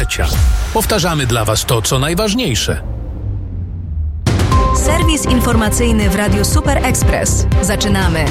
życia. Powtarzamy dla Was to, co najważniejsze. Serwis informacyjny w Radiu Super Express. Zaczynamy.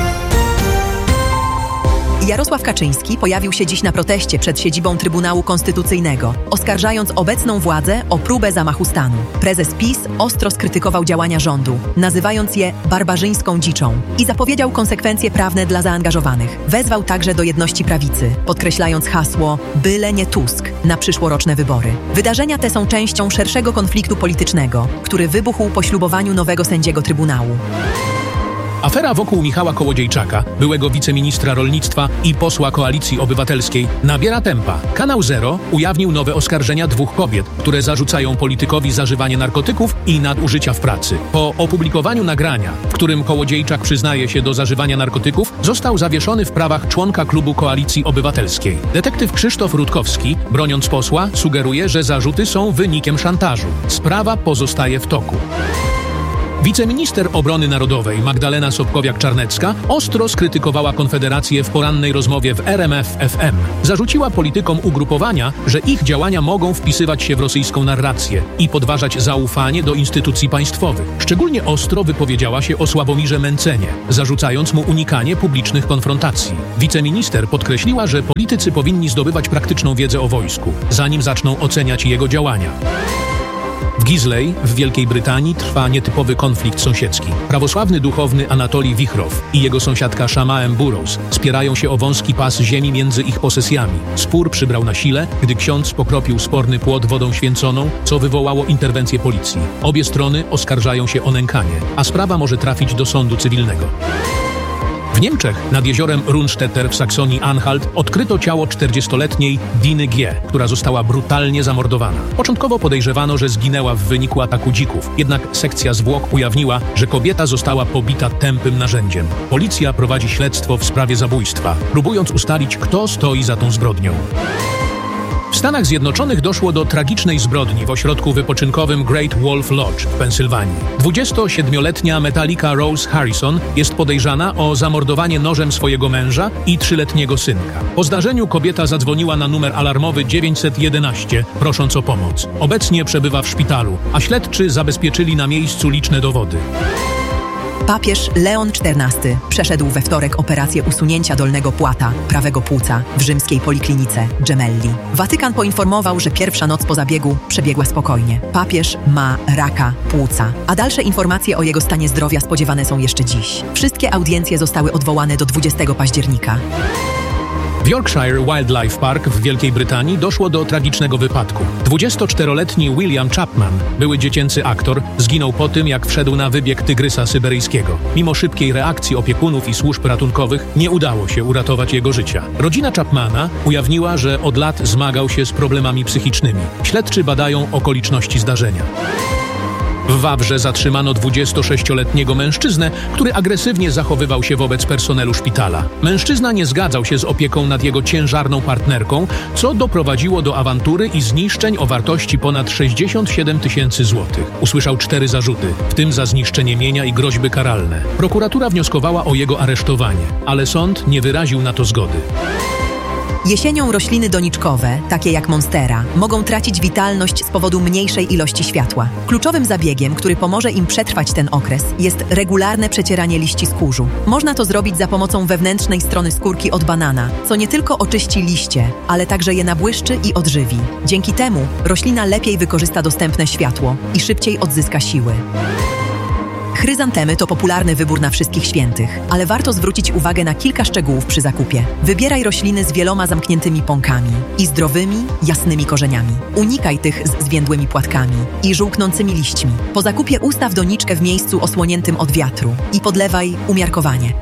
Jarosław Kaczyński pojawił się dziś na proteście przed siedzibą Trybunału Konstytucyjnego, oskarżając obecną władzę o próbę zamachu stanu. Prezes PiS ostro skrytykował działania rządu, nazywając je barbarzyńską dziczą i zapowiedział konsekwencje prawne dla zaangażowanych. Wezwał także do jedności prawicy, podkreślając hasło „byle nie Tusk” na przyszłoroczne wybory. Wydarzenia te są częścią szerszego konfliktu politycznego, który wybuchł po ślubowaniu nowego sędziego Trybunału. Afera wokół Michała Kołodziejczaka, byłego wiceministra rolnictwa i posła Koalicji Obywatelskiej, nabiera tempa. Kanał Zero ujawnił nowe oskarżenia 2 kobiet, które zarzucają politykowi zażywanie narkotyków i nadużycia w pracy. Po opublikowaniu nagrania, w którym Kołodziejczak przyznaje się do zażywania narkotyków, został zawieszony w prawach członka klubu Koalicji Obywatelskiej. Detektyw Krzysztof Rutkowski, broniąc posła, sugeruje, że zarzuty są wynikiem szantażu. Sprawa pozostaje w toku. Wiceminister Obrony Narodowej Magdalena Sobkowiak-Czarnecka ostro skrytykowała Konfederację w porannej rozmowie w RMF FM. Zarzuciła politykom ugrupowania, że ich działania mogą wpisywać się w rosyjską narrację i podważać zaufanie do instytucji państwowych. Szczególnie ostro wypowiedziała się o Sławomirze Mencenie, zarzucając mu unikanie publicznych konfrontacji. Wiceminister podkreśliła, że politycy powinni zdobywać praktyczną wiedzę o wojsku, zanim zaczną oceniać jego działania. W Gisley w Wielkiej Brytanii trwa nietypowy konflikt sąsiedzki. Prawosławny duchowny Anatolij Wichrow i jego sąsiadka Shamaem Burrows spierają się o wąski pas ziemi między ich posesjami. Spór przybrał na sile, gdy ksiądz pokropił sporny płot wodą święconą, co wywołało interwencję policji. Obie strony oskarżają się o nękanie, a sprawa może trafić do sądu cywilnego. W Niemczech nad jeziorem Rundstetter w Saksonii-Anhalt odkryto ciało 40-letniej Diny G., która została brutalnie zamordowana. Początkowo podejrzewano, że zginęła w wyniku ataku dzików, jednak sekcja zwłok ujawniła, że kobieta została pobita tępym narzędziem. Policja prowadzi śledztwo w sprawie zabójstwa, próbując ustalić, kto stoi za tą zbrodnią. W Stanach Zjednoczonych doszło do tragicznej zbrodni w ośrodku wypoczynkowym Great Wolf Lodge w Pensylwanii. 27-letnia Metallica Rose Harrison jest podejrzana o zamordowanie nożem swojego męża i 3-letniego synka. Po zdarzeniu kobieta zadzwoniła na numer alarmowy 911, prosząc o pomoc. Obecnie przebywa w szpitalu, a śledczy zabezpieczyli na miejscu liczne dowody. Papież Leon XIV przeszedł we wtorek operację usunięcia dolnego płata, prawego płuca, w rzymskiej poliklinice Gemelli. Watykan poinformował, że pierwsza noc po zabiegu przebiegła spokojnie. Papież ma raka płuca, a dalsze informacje o jego stanie zdrowia spodziewane są jeszcze dziś. Wszystkie audiencje zostały odwołane do 20 października. W Yorkshire Wildlife Park w Wielkiej Brytanii doszło do tragicznego wypadku. 24-letni William Chapman, były dziecięcy aktor, zginął po tym, jak wszedł na wybieg tygrysa syberyjskiego. Mimo szybkiej reakcji opiekunów i służb ratunkowych nie udało się uratować jego życia. Rodzina Chapmana ujawniła, że od lat zmagał się z problemami psychicznymi. Śledczy badają okoliczności zdarzenia. W Wawrze zatrzymano 26-letniego mężczyznę, który agresywnie zachowywał się wobec personelu szpitala. Mężczyzna nie zgadzał się z opieką nad jego ciężarną partnerką, co doprowadziło do awantury i zniszczeń o wartości ponad 67 000 złotych. Usłyszał 4 zarzuty, w tym za zniszczenie mienia i groźby karalne. Prokuratura wnioskowała o jego aresztowanie, ale sąd nie wyraził na to zgody. Jesienią rośliny doniczkowe, takie jak monstera, mogą tracić witalność z powodu mniejszej ilości światła. Kluczowym zabiegiem, który pomoże im przetrwać ten okres, jest regularne przecieranie liści z kurzu. Można to zrobić za pomocą wewnętrznej strony skórki od banana, co nie tylko oczyści liście, ale także je nabłyszczy i odżywi. Dzięki temu roślina lepiej wykorzysta dostępne światło i szybciej odzyska siły. Chryzantemy to popularny wybór na wszystkich świętych, ale warto zwrócić uwagę na kilka szczegółów przy zakupie. Wybieraj rośliny z wieloma zamkniętymi pąkami i zdrowymi, jasnymi korzeniami. Unikaj tych z zwiędłymi płatkami i żółknącymi liśćmi. Po zakupie ustaw doniczkę w miejscu osłoniętym od wiatru i podlewaj umiarkowanie.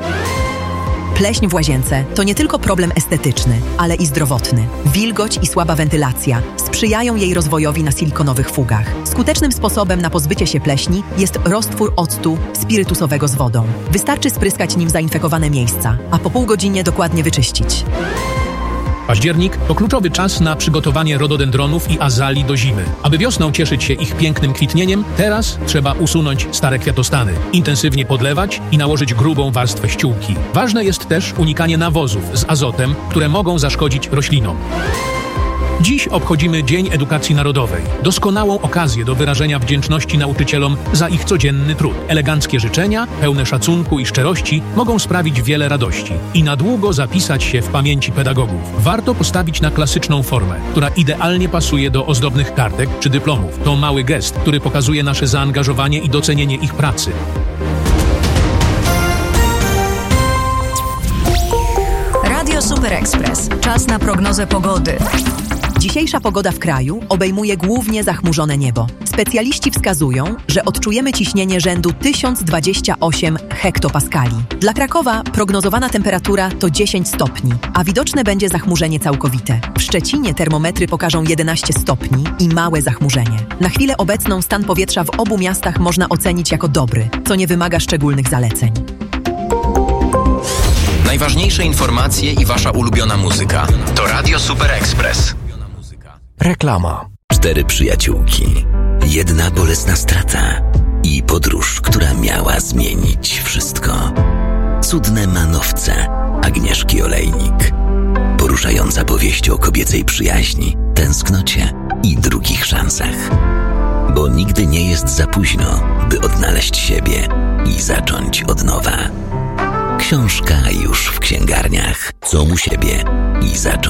Pleśń w łazience to nie tylko problem estetyczny, ale i zdrowotny. Wilgoć i słaba wentylacja sprzyjają jej rozwojowi na silikonowych fugach. Skutecznym sposobem na pozbycie się pleśni jest roztwór octu spirytusowego z wodą. Wystarczy spryskać nim zainfekowane miejsca, a po pół godzinie dokładnie wyczyścić. Październik to kluczowy czas na przygotowanie rododendronów i azalii do zimy. Aby wiosną cieszyć się ich pięknym kwitnieniem, teraz trzeba usunąć stare kwiatostany, intensywnie podlewać i nałożyć grubą warstwę ściółki. Ważne jest też unikanie nawozów z azotem, które mogą zaszkodzić roślinom. Dziś obchodzimy Dzień Edukacji Narodowej. Doskonałą okazję do wyrażenia wdzięczności nauczycielom za ich codzienny trud. Eleganckie życzenia, pełne szacunku i szczerości mogą sprawić wiele radości i na długo zapisać się w pamięci pedagogów. Warto postawić na klasyczną formę, która idealnie pasuje do ozdobnych kartek czy dyplomów. To mały gest, który pokazuje nasze zaangażowanie i docenienie ich pracy. Radio Super Express. Czas na prognozę pogody. Dzisiejsza pogoda w kraju obejmuje głównie zachmurzone niebo. Specjaliści wskazują, że odczujemy ciśnienie rzędu 1028 hektopaskali. Dla Krakowa prognozowana temperatura to 10 stopni, a widoczne będzie zachmurzenie całkowite. W Szczecinie termometry pokażą 11 stopni i małe zachmurzenie. Na chwilę obecną stan powietrza w obu miastach można ocenić jako dobry, co nie wymaga szczególnych zaleceń. Najważniejsze informacje i wasza ulubiona muzyka to Radio Super Express. Reklama. 4 przyjaciółki, 1 bolesna strata i podróż, która miała zmienić wszystko. Cudne manowce Agnieszki Olejnik. Poruszająca powieść o kobiecej przyjaźni, tęsknocie i drugich szansach. Bo nigdy nie jest za późno, by odnaleźć siebie i zacząć od nowa. Książka już w księgarniach. Co u siebie i zacząć